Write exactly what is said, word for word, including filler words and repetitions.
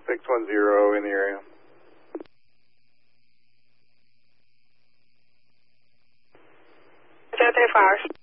six one zero in the area. Jet A four hours.